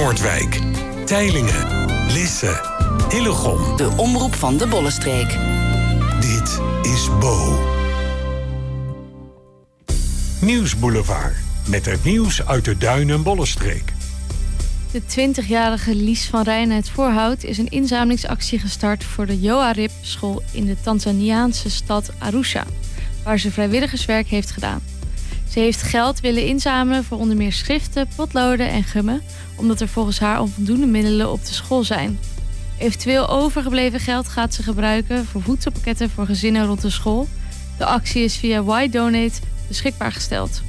Noordwijk, Teylingen, Lisse, Hillegom. De omroep van de Bollenstreek. Dit is Bo. Nieuwsboulevard. Met het nieuws uit de Duin- en Bollenstreek. De 20-jarige Lies van Rijn uit Voorhout is een inzamelingsactie gestart voor de Joarib school in de Tanzaniaanse stad Arusha, waar ze vrijwilligerswerk heeft gedaan. Ze heeft geld willen inzamelen voor onder meer schriften, potloden en gummen, omdat er volgens haar onvoldoende middelen op de school zijn. Eventueel overgebleven geld gaat ze gebruiken voor voedselpakketten voor gezinnen rond de school. De actie is via Y-Donate beschikbaar gesteld.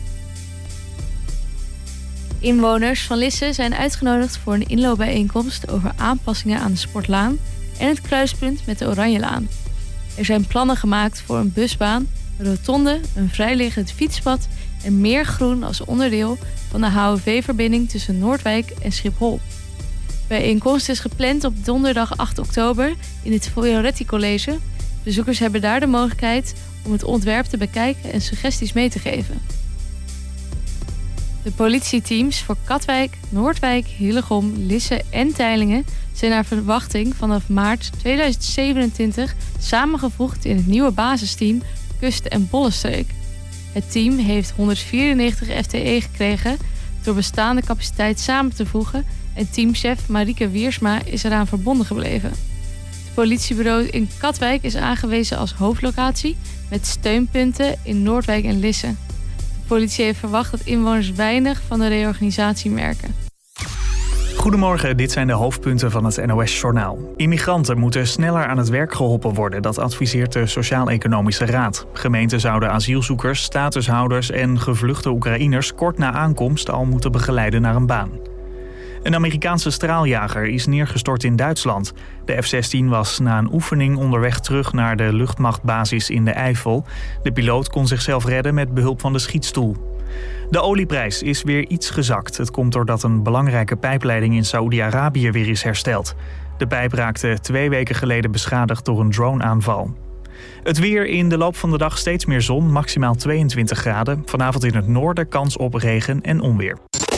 Inwoners van Lisse zijn uitgenodigd voor een inloopbijeenkomst over aanpassingen aan de Sportlaan en het kruispunt met de Oranjelaan. Er zijn plannen gemaakt voor een busbaan, een rotonde, een vrijliggend fietspad en meer groen als onderdeel van de HOV-verbinding tussen Noordwijk en Schiphol. De bijeenkomst is gepland op donderdag 8 oktober in het Fioretti College. Bezoekers hebben daar de mogelijkheid om het ontwerp te bekijken en suggesties mee te geven. De politieteams voor Katwijk, Noordwijk, Hillegom, Lisse en Teylingen zijn naar verwachting vanaf maart 2027 samengevoegd in het nieuwe basisteam Kust- en Bollenstreek. Het team heeft 194 FTE gekregen door bestaande capaciteit samen te voegen en teamchef Marieke Wiersma is eraan verbonden gebleven. Het politiebureau in Katwijk is aangewezen als hoofdlocatie met steunpunten in Noordwijk en Lisse. De politie heeft verwacht dat inwoners weinig van de reorganisatie merken. Goedemorgen, dit zijn de hoofdpunten van het NOS-journaal. Immigranten moeten sneller aan het werk geholpen worden, dat adviseert de Sociaal-Economische Raad. Gemeenten zouden asielzoekers, statushouders en gevluchte Oekraïners kort na aankomst al moeten begeleiden naar een baan. Een Amerikaanse straaljager is neergestort in Duitsland. De F-16 was na een oefening onderweg terug naar de luchtmachtbasis in de Eifel. De piloot kon zichzelf redden met behulp van de schietstoel. De olieprijs is weer iets gezakt. Het komt doordat een belangrijke pijpleiding in Saoedi-Arabië weer is hersteld. De pijp raakte 2 weken geleden beschadigd door een droneaanval. Het weer in de loop van de dag steeds meer zon, maximaal 22 graden. Vanavond in het noorden kans op regen en onweer.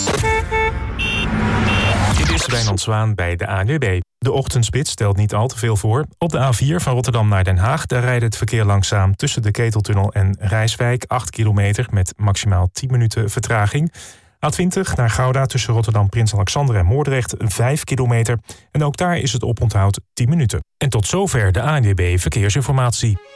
Dit is Wijnand Zwaan bij de ANWB. De ochtendspits stelt niet al te veel voor. Op de A4 van Rotterdam naar Den Haag, daar rijdt het verkeer langzaam tussen de Keteltunnel en Rijswijk, 8 kilometer met maximaal 10 minuten vertraging. A20 naar Gouda tussen Rotterdam, Prins Alexander en Moordrecht, 5 kilometer. En ook daar is het oponthoud 10 minuten. En tot zover de ANWB Verkeersinformatie.